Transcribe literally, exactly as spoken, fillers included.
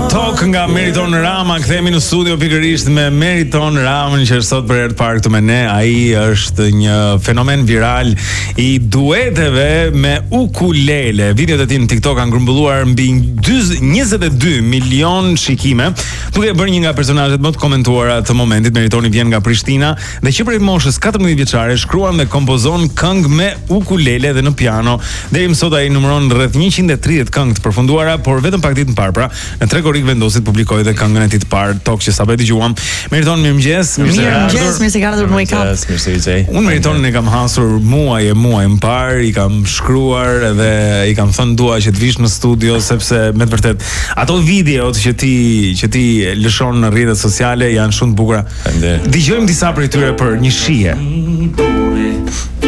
TikTok nga Meriton Rama. Kthehemi në studio pikërisht me Meriton Ramën që është sot për herë të parë këtu me ne. Ai është një fenomen viral i dueteve me ukulele. Videot e tij në TikTok kanë grumbulluar mbi njëzet e dy milion shikime, duke bërë një nga personazhet më të komentuara të momentit. Meritoni vjen nga Prishtina dhe që prej moshës katërmbëdhjetë vjeçare shkruan dhe kompozon këngë me ukulele dhe në piano. Deri më sot ai numëron rreth njëqind e tridhjetë këngë të përfunduara, por vetëm pak ditë më parë, pra, në tre korrik vendosit publikoi dhe këngën e tij të parë, Tok, që sapo e dëgjuam. Meriton, mirëmëngjes. Mirëmëngjes, mirë se ka ardhur në Wake Up. Unë Meritonin e kam hasur muaj e muaj më parë, i kam shkruar dhe i kam thënë dua që të vish në studio, sepse me të vërtet ato videot që ti që ti lëshon në rrjetet sociale janë shumë të bukura. Dëgjojmë disa prej tyre për një shije.